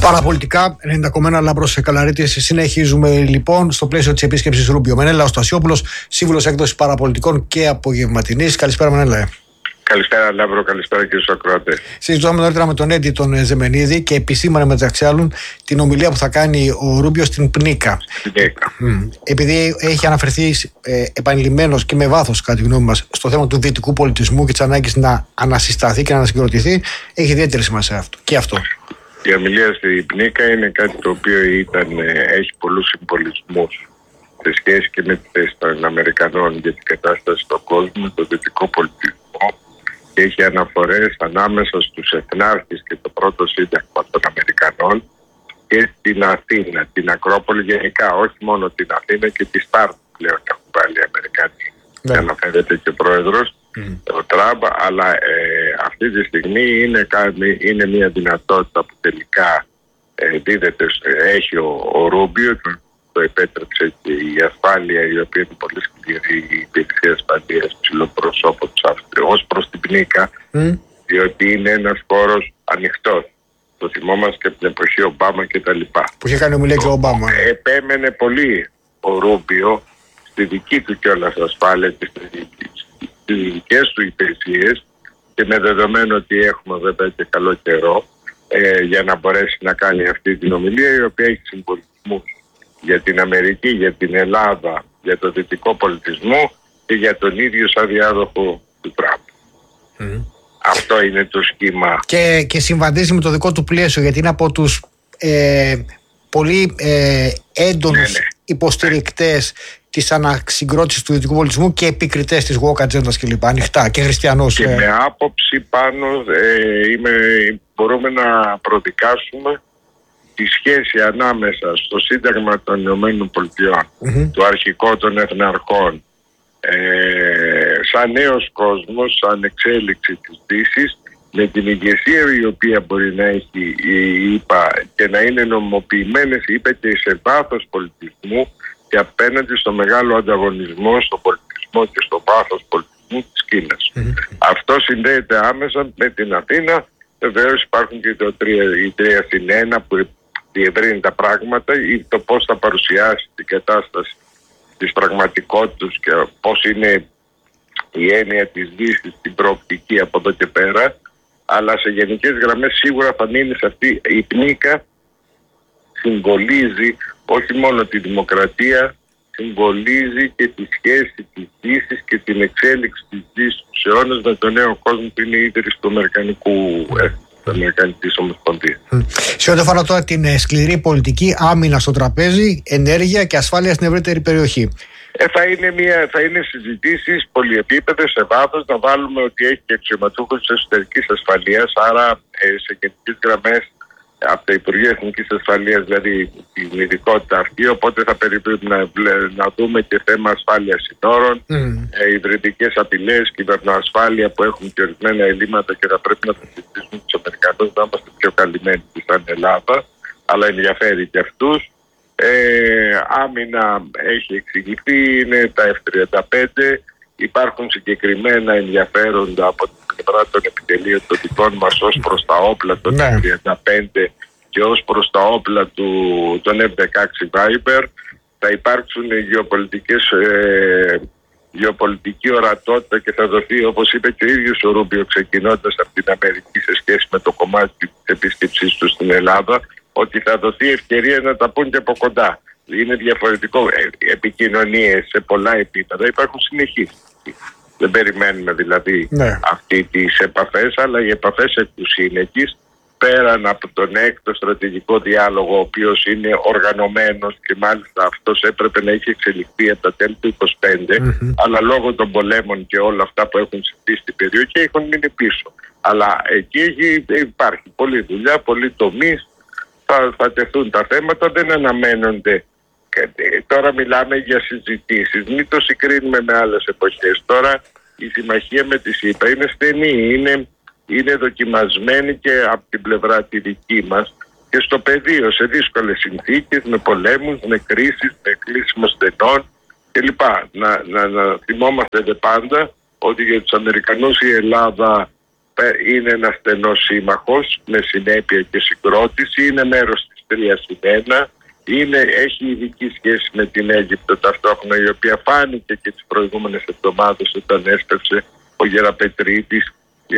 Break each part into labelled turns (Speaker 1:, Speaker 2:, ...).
Speaker 1: Παραπολιτικά, 90,1 Λάμπρος Καλαρίτης. Συνεχίζουμε λοιπόν στο πλαίσιο της επίσκεψης Ρούμπιο. Μενέλαος Στασιόπουλος, σύμβουλος έκδοσης παραπολιτικών και απογευματινής. Καλησπέρα, Μενέλα.
Speaker 2: Καλησπέρα, Λάμπρο, καλησπέρα κύριε Σοκράτη.
Speaker 1: Συζητούσαμε νωρίτερα με τον Έντι τον Ζεμενίδη και επισήμανε μεταξύ άλλων την ομιλία που θα κάνει ο Ρούμπιο στην ΠΝΙΚΑ. Επειδή έχει αναφερθεί επανειλημμένος και με βάθος, κατά τη γνώμη μας, στο θέμα του δυτικού πολιτισμού και της ανάγκης να ανασυσταθεί και να ανασυγκροτηθεί, έχει ιδιαίτερη σημασία αυτό. Και αυτό.
Speaker 2: Η ομιλία στη ΠΝΙΚΑ είναι κάτι το οποίο έχει πολλούς συμβολισμούς σε σχέση και με τη θέση των Αμερικανών για την κατάσταση στον κόσμο, το δυτικό πολιτισμό, και έχει αναφορές ανάμεσα στους εθνάρχες και το πρώτο σύνταγμα των Αμερικανών και στην Αθήνα, την Ακρόπολη γενικά, όχι μόνο την Αθήνα και τη Σπάρτη πλέον έχουν βάλει οι Αμερικανοί. Αναφέρεται και ο πρόεδρος, ο Τραμπ, αλλά αυτή τη στιγμή είναι μια δυνατότητα που τελικά έχει ο Ρούμπιο. Το επέτρεψε και η ασφάλεια, η οποία είναι πολύ σκληρή, η υπηρεσία ασφαλείας ψηλοπροσώπων ως προς την ΠΝΙΚΑ, διότι είναι ένας χώρος ανοιχτός. Το θυμόμαστε και από την εποχή Ομπάμα και τα λοιπά.
Speaker 1: Που είχε κάνει ομιλία και ο Ομπάμα.
Speaker 2: Επέμενε πολύ ο Ρούμπιο στη δική του κιόλας ασφάλεια και στις δικές του υπηρεσίες, και με δεδομένο ότι έχουμε βέβαια και καλό καιρό για να μπορέσει να κάνει αυτή την ομιλία, η οποία έχει συμβολισμούς για την Αμερική, για την Ελλάδα, για το δυτικό πολιτισμό και για τον ίδιο σαν διάδοχο του Τραμπ. Αυτό είναι το σχήμα.
Speaker 1: Και συμβαδίζει με το δικό του πλαίσιο, γιατί είναι από τους πολύ έντονους υποστηρικτές της ανασυγκρότησης του δυτικού πολιτισμού και επικριτές της woke agenda κλπ. Ανοιχτά και χριστιανός.
Speaker 2: Και με άποψη πάνω μπορούμε να προδικάσουμε τη σχέση ανάμεσα στο Σύνταγμα των Ηνωμένων Πολιτειών, το αρχικό των εθναρχών, σαν νέος κόσμος, σαν εξέλιξη της Δύσης, με την ηγεσία η οποία μπορεί να έχει η ΗΠΑ και να είναι νομιμοποιημένες, είπε, και σε βάθος πολιτισμού και απέναντι στο μεγάλο ανταγωνισμό στον πολιτισμό και στο βάθος πολιτισμού της Κίνας. Αυτό συνδέεται άμεσα με την Αθήνα. Βεβαίως υπάρχουν και η 3+1 που διευρύνει τα πράγματα, ή το πώς θα παρουσιάσει την κατάσταση της πραγματικότητας και πώς είναι η έννοια της Δύσης στην προοπτική από εδώ και πέρα. Αλλά σε γενικές γραμμές σίγουρα θα μείνει σε αυτή η ΠΝΙΚΑ. Συμβολίζει όχι μόνο τη δημοκρατία, συμβολίζει και τη σχέση της Δύσης και την εξέλιξη της Δύσης στους αιώνες με τον νέο κόσμο που είναι η ίδρυση του Αμερικανικής Ομοσπονδίας.
Speaker 1: Σε ό,τι αφορά τώρα την σκληρή πολιτική, άμυνα στο τραπέζι, ενέργεια και ασφάλεια στην ευρύτερη περιοχή.
Speaker 2: Θα είναι συζητήσεις πολυεπίπεδες σε βάθος. Να βάλουμε ότι έχει και αξιωματούχους της εσωτερικής ασφαλείας, άρα σε γενικές γραμμές από το Υπουργείο Εθνικής Ασφαλείας, δηλαδή την ειδικότητα αυτή, οπότε θα περιπτώσει να δούμε και θέμα ασφάλειας συνόρων, υβριδικές απειλές, κυβερνοασφάλεια που έχουν και ορισμένα ελλείμματα και θα πρέπει να τα συζητήσουμε τους Αμερικανούς, να είμαστε πιο καλυμμένοι σαν Ελλάδα, αλλά ενδιαφέρει και αυτούς. Άμυνα έχει εξηγηθεί, είναι τα F-35, υπάρχουν συγκεκριμένα ενδιαφέροντα από την πλευρά των επιτελείων των δικών μας ως προς τα όπλα των F-35 και ως προς τα όπλα των F-16 Viper. Θα υπάρξουν γεωπολιτική ορατότητα και θα δοθεί, όπως είπε και ο ίδιος ο Ρούμπιο ξεκινώντας από την Αμερική σε σχέση με το κομμάτι της επίσκεψής του στην Ελλάδα, ότι θα δοθεί ευκαιρία να τα πούν και από κοντά. Είναι διαφορετικό. Επικοινωνίες σε πολλά επίπεδα υπάρχουν συνεχείς. Δεν περιμένουμε δηλαδή αυτή τις επαφές, αλλά οι επαφές εκ του σύνεκης, πέραν από τον έκτο στρατηγικό διάλογο, ο οποίος είναι οργανωμένος και μάλιστα αυτός έπρεπε να έχει εξελιχθεί από τα τέλη του 2025, αλλά λόγω των πολέμων και όλα αυτά που έχουν συμβεί στην περιοχή έχουν μείνει πίσω. Αλλά εκεί υπάρχει πολλή δουλειά, πολλοί τομείς. Θα τεθούν τα θέματα, δεν αναμένονται. Τώρα μιλάμε για συζητήσεις, μην το συγκρίνουμε με άλλες εποχές. Τώρα η συμμαχία με τη ΣΥΠΑ είναι στενή, είναι δοκιμασμένη και από την πλευρά τη δική μας και στο πεδίο, σε δύσκολες συνθήκες, με πολέμους, με κρίσεις, με κλείσιμο στενών κλπ. Να θυμόμαστε πάντα ότι για τους Αμερικανούς η Ελλάδα είναι ένας στενός σύμμαχος με συνέπεια και συγκρότηση, είναι μέρος της 3+1, έχει ειδική σχέση με την Αίγυπτο ταυτόχρονα, η οποία φάνηκε και τις προηγούμενες εβδομάδες όταν έσπευσε ο Γεραπετρίτης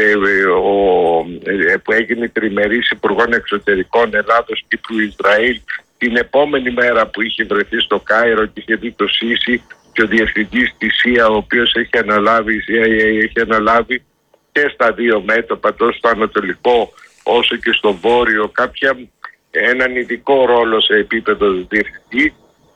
Speaker 2: που έγινε τριμερής υπουργών εξωτερικών Ελλάδος, Κύπρου, Ισραήλ, την επόμενη μέρα που είχε βρεθεί στο Κάιρο και είχε δει το Σίσι και ο διευθυντής της ΣΥΑ, ο οποίος έχει αναλάβει και στα δύο μέτωπα, τόσο στο ανατολικό όσο και στο βόρειο, έναν ειδικό ρόλο σε επίπεδο διευθυντή,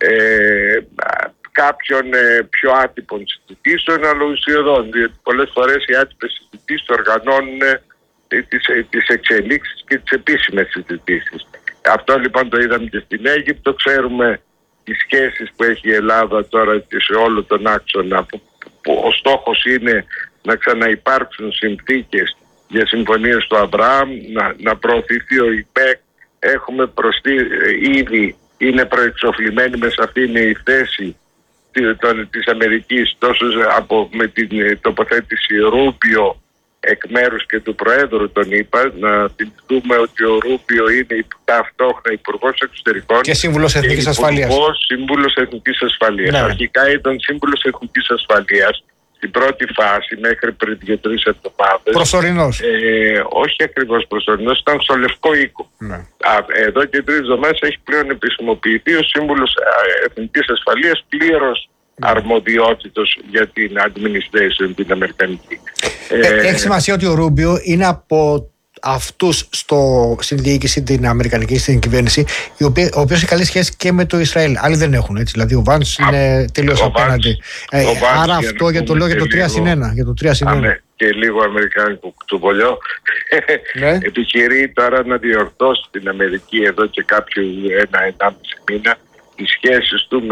Speaker 2: κάποιων πιο άτυπων συζητήσεων, αλλά ουσιοδών, διότι πολλές φορές οι άτυπες συζητήσεις οργανώνουν τις εξελίξεις και τις επίσημες συζητήσεις. Αυτό λοιπόν το είδαμε και στην Αίγυπτο. Ξέρουμε τις σχέσεις που έχει η Ελλάδα τώρα και σε όλο τον άξονα, που ο στόχος είναι να ξαναυπάρξουν συνθήκες για συμφωνίες του Αβραάμ, να προωθηθεί ο ΙΠΕΚ. Έχουμε ήδη είναι προεξοφλημένη με σαφήνεια η θέση της Αμερικής, τόσο με την τοποθέτηση Ρούμπιο εκ μέρους και του Προέδρου των ΗΠΑ. Να θυμηθούμε ότι ο Ρούμπιο είναι ταυτόχρονα Υπουργός Εξωτερικών
Speaker 1: και Σύμβουλος Εθνικής Ασφαλείας.
Speaker 2: Σύμβουλος Εθνικής Ασφαλείας.
Speaker 1: Ναι.
Speaker 2: Αρχικά ήταν Σύμβουλος Εθνικής Ασφαλείας στην πρώτη φάση, μέχρι πριν 2-3 εβδομάδες.
Speaker 1: Προσωρινός.
Speaker 2: Όχι ακριβώς προσωρινός, ήταν στο Λευκό Οίκο.
Speaker 1: Ναι.
Speaker 2: Εδώ και 3 εβδομάδες έχει πλέον επισημοποιηθεί ο Σύμβουλος Εθνικής Ασφαλείας, πλήρως αρμοδιότητος για την administration, την αμερικανική.
Speaker 1: Έχει σημασία ότι ο Ρούμπιο είναι από αυτούς στην διοίκηση, την αμερικανική, στην κυβέρνηση, ο οποίος έχει καλή σχέση και με το Ισραήλ. Άλλοι δεν έχουν, έτσι. Δηλαδή ο Βάνς είναι τελείως απέναντι. Άρα αυτό για το λέω για το 3+1.
Speaker 2: Ναι, και λίγο αμερικάνικο κουτσουμπολιό. Ναι. Επιχειρεί τώρα να διορθώσει την Αμερική εδώ και κάποιο 1-1,5 μήνα τις σχέσεις του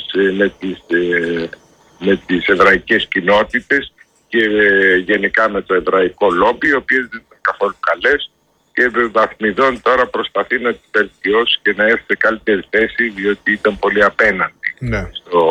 Speaker 2: με τις εβραϊκές κοινότητες και γενικά με το εβραϊκό λόμπι, οι οποίες δεν ήταν καθόλου καλές, και βαθμιδών τώρα προσπαθεί να τις βελτιώσει και να έρθει σε καλύτερη θέση, διότι ήταν πολύ απέναντι. Ναι.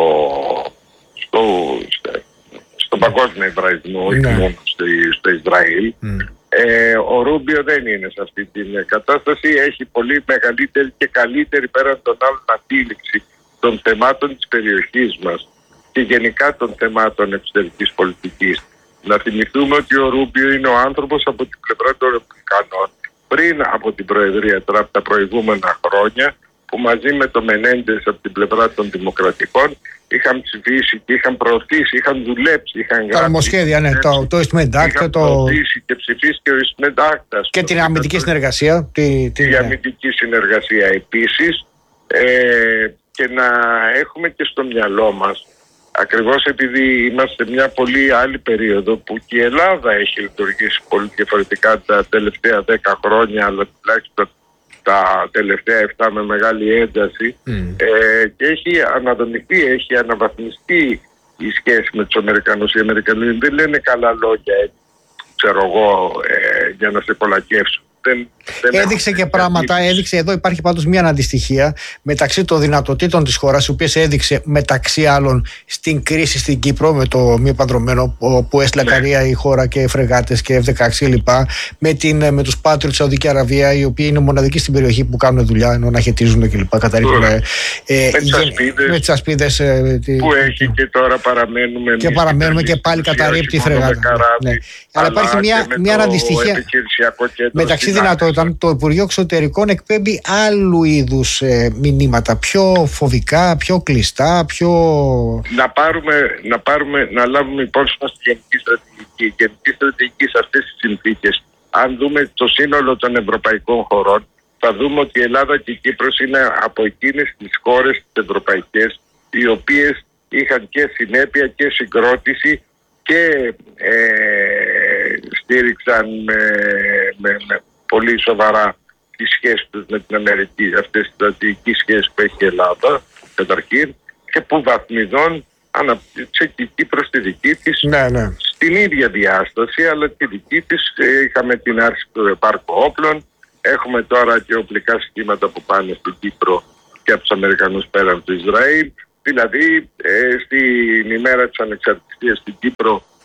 Speaker 2: στον παγκόσμιο εβραϊσμό, όχι μόνο στο Ισραήλ. Ο Ρούμπιο δεν είναι σε αυτή την κατάσταση. Έχει πολύ μεγαλύτερη και καλύτερη πέραν των άλλων αντίληψη των θεμάτων της περιοχής μας και γενικά των θεμάτων εξωτερικής πολιτικής. Να θυμηθούμε ότι ο Ρούμπιο είναι ο άνθρωπος από την πλευρά των Ρεπουμπλικανών πριν από την Προεδρία Τραμπ τα προηγούμενα χρόνια, που μαζί με το Μενέντες από την πλευρά των Δημοκρατικών είχαν ψηφίσει και είχαν προωθήσει, είχαν δουλέψει, είχαν γράψει.
Speaker 1: Τα νομοσχέδια, ναι, το Eastmed Act.
Speaker 2: Είχαν προωθήσει και ψηφίσει και ο Eastmed Act.
Speaker 1: Και την αμυντική συνεργασία.
Speaker 2: Η αμυντική συνεργασία επίσης. Και να έχουμε και στο μυαλό μας, ακριβώς επειδή είμαστε σε μια πολύ άλλη περίοδο που και η Ελλάδα έχει λειτουργήσει πολύ διαφορετικά τα τελευταία 10 χρόνια, αλλά τουλάχιστον τα τελευταία 7 με μεγάλη ένταση, και έχει αναδομηθεί, έχει αναβαθμιστεί η σχέση με τους Αμερικανούς. Οι Αμερικανοί δεν λένε καλά λόγια, ξέρω εγώ, για να σε κολακεύσουν.
Speaker 1: Έδειξε και πράγματα, εδώ υπάρχει πάντως μια αντιστοιχία μεταξύ των δυνατοτήτων της χώρας, οι οποίες έδειξε μεταξύ άλλων στην κρίση στην Κύπρο με το μη παντρωμένο, που έστειλε καρία η χώρα και φρεγάτες και F-16 κλπ. Με τους Patriot της Σαουδική Αραβία, οι οποίοι είναι μοναδικοί στην περιοχή που κάνουν δουλειά, ενώ να χαιτίζουν κλπ. Με τις ασπίδες
Speaker 2: που έχει και τώρα παραμένουμε.
Speaker 1: Και παραμένουμε και πάλι καταρρίπτει η φρεγάτα. Αλλά υπάρχει μια αντιστοιχία μεταξύ δυνατότητα. Το Υπουργείο Εξωτερικών εκπέμπει άλλου είδους μηνύματα, πιο φοβικά, πιο κλειστά, πιο...
Speaker 2: Να λάβουμε υπόψη μας τη γενική στρατηγική. Η γενική στρατηγική σε αυτές τις συνθήκες, αν δούμε το σύνολο των ευρωπαϊκών χωρών, θα δούμε ότι η Ελλάδα και η Κύπρος είναι από εκείνες τις χώρες τις ευρωπαϊκές, οι οποίες είχαν και συνέπεια και συγκρότηση και στήριξαν με πολύ σοβαρά τις σχέσεις τους με την Αμερική, αυτές τις στρατηγικές σχέσεις που έχει η Ελλάδα καταρχήν, και που βαθμιδών αναπτύσσε και η Κύπρος τη δική της στην ίδια διάσταση, αλλά τη δική της. Είχαμε την άρση του επάρκου όπλων, έχουμε τώρα και οπλικά συστήματα που πάνε στην Κύπρο και από τους Αμερικανούς πέρα από το Ισραήλ. Δηλαδή στην ημέρα της ανεξαρτησίας στην Κύπρο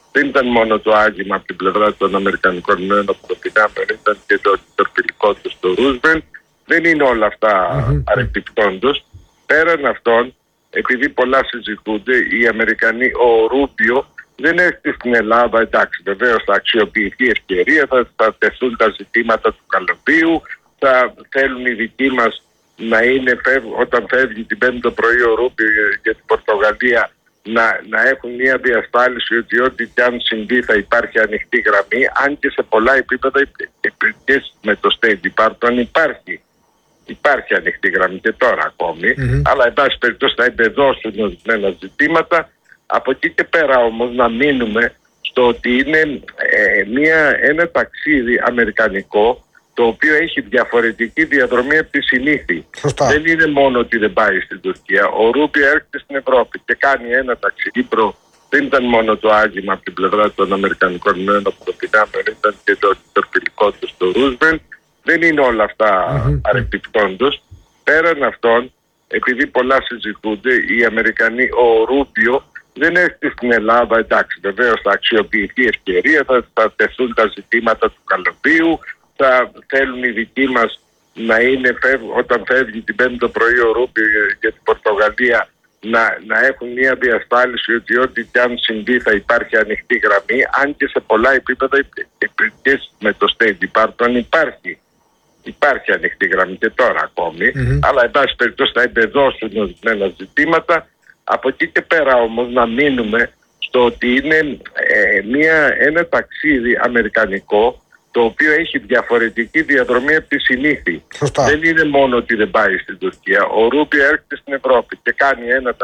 Speaker 2: δεν ήταν μόνο το άγγιγμα από την πλευρά των Αμερικανικών Ηνωμένων Δυνάμεων, ήταν και το τερπιλικό του στο Ρούσβελτ. Δεν είναι όλα αυτά αρεπιπτόντως. Πέραν αυτών, επειδή πολλά συζητούνται, οι Αμερικανοί, ο Ρούμπιο δεν έρχεται στην Ελλάδα. Εντάξει, βεβαίως θα αξιοποιηθεί η ευκαιρία, θα τεθούν τα ζητήματα του καλωδίου, θα θέλουν οι δικοί μας να είναι, όταν φεύγει την Πέμπτη το πρωί ο Ρούμπιο για την Πορτογαλία, να έχουν μια διασφάλιση ότι ό,τι και αν συμβεί θα υπάρχει ανοιχτή γραμμή, αν και σε πολλά επίπεδα και με το State Department υπάρχει ανοιχτή γραμμή και τώρα ακόμη, αλλά εν πάση περιπτώσει θα εμπεδώσουν ορισμένα ζητήματα. Από εκεί και πέρα όμως να μείνουμε στο ότι είναι ένα ταξίδι αμερικανικό, το οποίο έχει διαφορετική διαδρομή από τη συνήθη. Δεν είναι μόνο ότι δεν πάει στην Τουρκία. Ο Ρούμπιο έρχεται στην Ευρώπη και κάνει ένα ταξίδι. Δεν ήταν μόνο το άγγιγμα από την πλευρά των Αμερικανικών Ηνωμένων Δυνάμεων, ήταν και το τερπιλικό του στο Ρούσβελτ. Δεν είναι όλα αυτά αρεπιπτόντως. Πέραν αυτών, επειδή πολλά συζητούνται, οι Αμερικανοί, ο Ρούμπιο δεν έρχεται στην Ελλάδα. Εντάξει, βεβαίως θα αξιοποιηθεί η ευκαιρία, θα τεθούν τα ζητήματα του καλωδίου, θα θέλουν οι δικοί μας να είναι, όταν φεύγει την Πέμπτη το πρωί ο Ρούμπιο για την Πορτογαλία, να έχουν μια διασφάλιση ότι ό,τι και αν συμβεί θα υπάρχει ανοιχτή γραμμή, αν και σε πολλά επίπεδα και με το State Department υπάρχει ανοιχτή γραμμή και τώρα ακόμη, αλλά εν πάση περιπτώσει θα εμπεδώσουν ορισμένα ζητήματα. Από εκεί και πέρα όμως να μείνουμε στο ότι είναι ένα ταξίδι αμερικανικό, το οποίο έχει διαφορετική διαδρομή από τη συνήθη. Δεν είναι μόνο ότι δεν πάει στην Τουρκία. Ο Ρούμπιο έρχεται στην Ευρώπη και κάνει ένα